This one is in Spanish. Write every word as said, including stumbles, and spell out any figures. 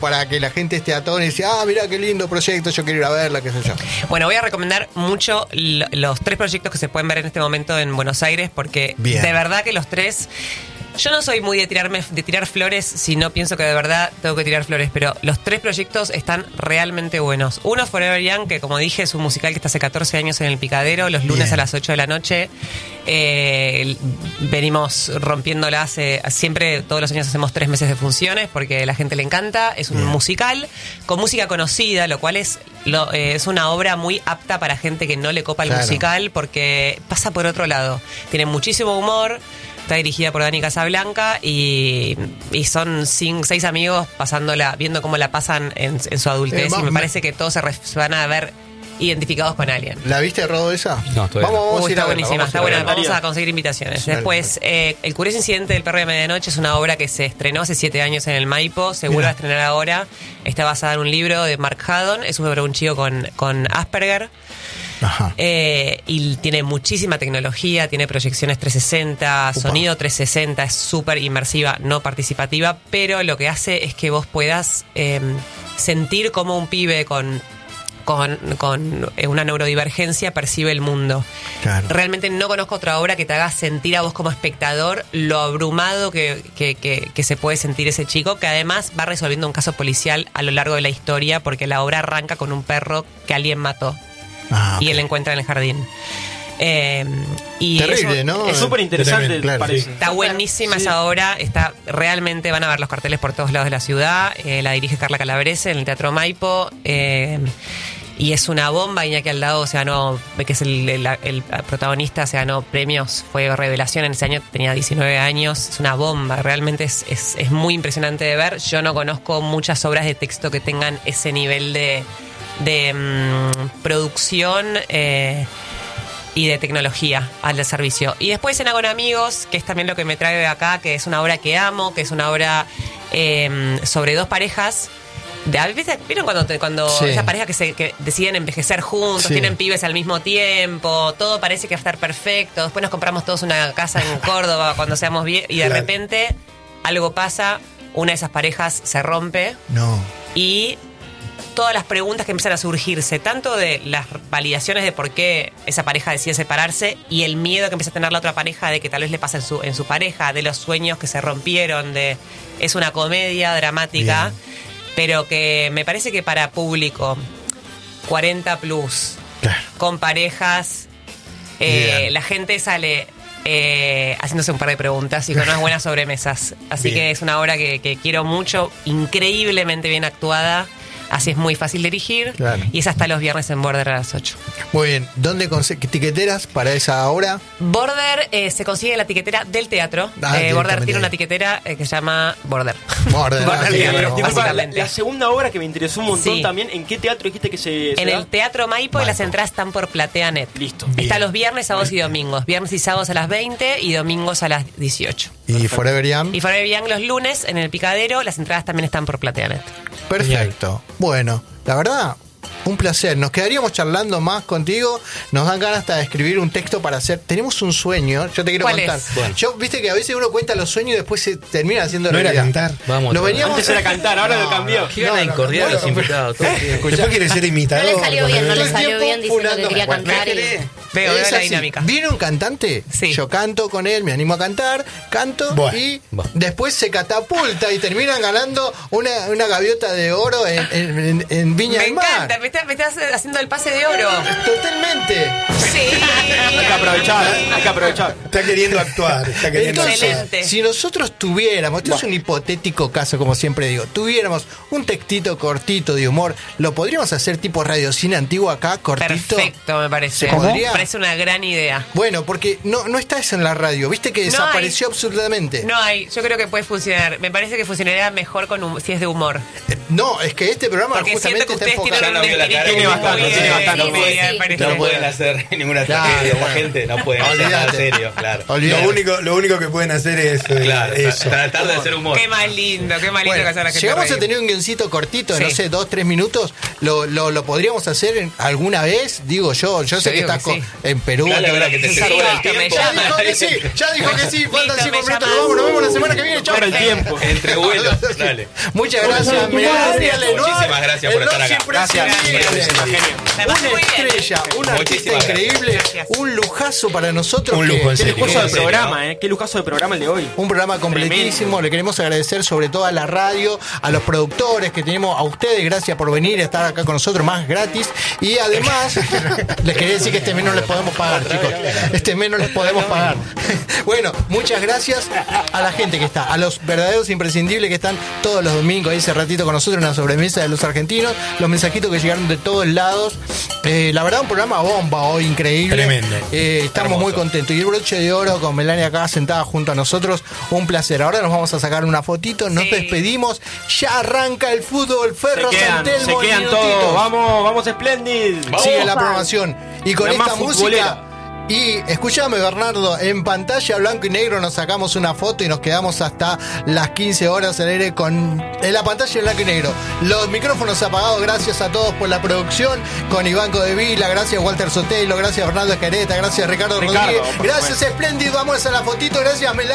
para que la gente esté a tono y diga, ah, mirá qué lindo proyecto, yo quiero ir a verla, qué sé yo? Bueno, voy a recomendar mucho l- los tres proyectos que se pueden ver en este momento en Buenos Aires, porque Bien. de verdad que los tres... Yo no soy muy de tirarme de tirar flores si no pienso que de verdad tengo que tirar flores, pero los tres proyectos están realmente buenos. Uno, Forever Young, que como dije es un musical que está hace catorce años en el Picadero, los lunes Bien. a las ocho de la noche. Eh, venimos rompiéndola hace, siempre, todos los años hacemos tres meses de funciones porque a la gente le encanta. Es un Bien. musical con música conocida, lo cual es, lo, eh, es una obra muy apta para gente que no le copa el Claro. musical porque pasa por otro lado. Tiene muchísimo humor. Está dirigida por Dani Casablanca y, y son cinco, seis amigos pasándola, viendo cómo la pasan en, en su adultez. Eh, y me ma- parece que todos se, ref- se van a ver identificados con alguien. ¿La viste, Rodo, esa? No, todavía Vamos, no. vamos Uy, a ir está a verla, buenísima, vamos a está ir a buena. verla. Vamos a conseguir invitaciones. Dale. Después, eh, El Curioso Incidente del Perro de Medianoche es una obra que se estrenó hace siete años en el Maipo, se vuelve Mira. a estrenar ahora. Está basada en un libro de Mark Haddon, es sobre un chico con, con Asperger. Ajá. Eh, y tiene muchísima tecnología, tiene proyecciones trescientos sesenta, Upa. sonido trescientos sesenta, es súper inmersiva, no participativa, pero lo que hace es que vos puedas eh, sentir como un pibe con, con, con una neurodivergencia percibe el mundo. Claro. Realmente no conozco otra obra que te haga sentir a vos como espectador lo abrumado que, que, que, que se puede sentir ese chico, que además va resolviendo un caso policial a lo largo de la historia, porque la obra arranca con un perro que alguien mató. Ah, ok. Y él la encuentra en el jardín. Eh, y Terrible, eso- ¿no? Es súper interesante, Claro, parece. sí. Está buenísima Sí. esa obra, está realmente, van a ver los carteles por todos lados de la ciudad. Eh, la dirige Carla Calabrese en el Teatro Maipo. Eh, y es una bomba. Iñaki Aldao se ganó, que es el, el- el protagonista, se ganó premios, fue revelación en ese año, tenía diecinueve años. Es una bomba, realmente es, es, es muy impresionante de ver. Yo no conozco muchas obras de texto que tengan ese nivel de, de mm, producción eh, y de tecnología al servicio. Y después Cena con Amigos, que es también lo que me trae de acá, que es una obra que amo, que es una obra eh, sobre dos parejas. De, ¿viste? ¿Vieron cuando, te- cuando Sí. esas parejas que, se, que deciden envejecer juntos, Sí. tienen pibes al mismo tiempo, todo parece que va a estar perfecto, después nos compramos todos una casa en Córdoba cuando seamos bien, y de Claro. repente algo pasa, una de esas parejas se rompe No. y todas las preguntas que empiezan a surgirse, tanto de las validaciones de por qué esa pareja decide separarse y el miedo que empieza a tener la otra pareja de que tal vez le pasa en su, en su pareja, de los sueños que se rompieron, de es una comedia dramática, Bien. pero que me parece que para público cuarenta plus, Claro. con parejas, eh, Bien. la gente sale eh, haciéndose un par de preguntas y con unas buenas sobremesas. Así Bien. que es una obra que, que quiero mucho, increíblemente bien actuada. Así es muy fácil dirigir. Claro. Y es hasta los viernes en Border a las ocho. Muy bien. ¿Dónde conse- tiqueteras para esa obra? Border eh, se consigue en la tiquetera del teatro. Ah, Eh, Border directamente tiene una ahí. tiquetera eh, que se llama Border. Border, Border ah, sí, Teatro, bueno. Disculpa, la, básicamente. la segunda obra que me interesó un montón Sí. también, ¿en qué teatro dijiste que se, se En da? el Teatro Maipo, y las Maipo. entradas están por PlateaNet. Listo. Bien. Está los viernes, sábados y domingos. Viernes y sábados a las veinte y domingos a las dieciocho. ¿Y Forever Young? Y Forever Young los lunes en el Picadero. Las entradas también están por PlateaNet. Perfecto. Bueno, la verdad, un placer. Nos quedaríamos charlando más contigo. Nos dan ganas hasta de escribir un texto para hacer. Tenemos un sueño. Yo te quiero ¿Cuál contar. es? Bueno. Yo, viste que a veces uno cuenta los sueños y después se termina haciendo No era realidad. cantar. Vamos, Lo otra vez. veníamos Antes era cantar, ahora lo cambió. Qué gana incordiar bueno, los invitados. todo el tiempo. Escuchá. Después quiere ser No imitador. le salió bien, no Todo le el salió tiempo bien diciendo que funando. quería Bueno, cantar. y- Veo, Es veo la así. dinámica. Viene un cantante, Sí. yo canto con él, me animo a cantar, canto Bueno, y va. después se catapulta y terminan ganando una, una gaviota de oro en, en- en- en Viña Me del Mar. encanta, me estás, me estás haciendo el pase de oro. Totalmente. Sí. Hay que aprovechar, hay que aprovechar. Está queriendo actuar. Está queriendo Entonces, Excelente. si nosotros tuviéramos, esto es un hipotético caso, como siempre digo, tuviéramos un textito cortito de humor, ¿lo podríamos hacer tipo radiocine antiguo acá, cortito? Perfecto, me parece. ¿Se podría? Me parece una gran idea. Bueno, porque no, no está eso en la radio, viste que No desapareció hay. absolutamente. No hay, yo creo que puede funcionar. Me parece que funcionaría mejor con hum- si es de humor. Eh, No, es que este programa Porque siento justamente que está ustedes enfocado. tienen un Ya no vio la espíritu cara que tiene bastante, muy tiene de- bastante. muy de- Sí, sí. parece No que- pueden hacer ninguna Claro, tragedia. bueno. Esta gente no puede hacer nada Olvídate. serio, claro. Olvídate. Lo único, lo único que pueden hacer es eh, Claro, eso. tratar de hacer humor. Qué más lindo, qué más lindo Bueno, que hacer a la gente llegamos reír. a tener un guioncito cortito, de, no Sí. sé, dos, tres minutos. ¿Lo, lo, lo podríamos hacer en- alguna vez? Digo yo, yo sé Yo que digo estás que con- sí. en Perú. Dale, que- ahora que te Sí, se sobra el listo, me tiempo. Ya dijo que sí, ya dijo que sí, faltan Listo, cinco me minutos, llamas. nos vamos, nos vemos la semana que viene, chau. Para el tiempo. Entre vuelos, dale. Muchas gracias, Miguel Gabriel Lenoir. Muchísimas gracias por El estar acá. Oxy Gracias. imprescindible. La pasé Una muy bien. estrella, un artista Muchísimas increíble, Gracias. un lujazo para nosotros. Un que- lujo, en Qué serio. lujazo de En serio, programa, ¿eh? Qué lujazo de programa el de hoy. Un programa completísimo, le queremos agradecer sobre todo a la radio, a los productores que tenemos, a ustedes, gracias por venir a estar acá con nosotros, más gratis. Y además, les quería decir que este mes no les podemos pagar, chicos. Este mes no les podemos pagar. Bueno, muchas gracias a la gente que está, a los verdaderos imprescindibles que están todos los domingos ahí ese ratito con nosotros en la sobremesa de los argentinos, los mensajitos que llegaron de todos lados. Eh, la verdad, un programa bomba hoy, increíble. Tremendo. Eh, estamos Hermoso. muy contentos. Y el broche de oro con Melania acá sentada junto a nosotros, un placer. Ahora nos vamos a sacar una fotito, nos Sí. despedimos. Ya arranca el fútbol, Se Ferro quedan, San Telmo, se quedan minutitos. todos. Vamos, vamos, Splendid. Sigue la programación. Y con La esta más música. futbolera. Y escúchame, Bernardo, en pantalla blanco y negro nos sacamos una foto y nos quedamos hasta las quince horas al aire con en la pantalla en blanco y negro. Los micrófonos apagados, gracias a todos por la producción, con Iván Codevila, gracias Walter Sotelo, gracias Bernardo Escareta, gracias Ricardo, Ricardo, Rodríguez, por gracias Espléndido, vamos a la fotito, gracias Melania.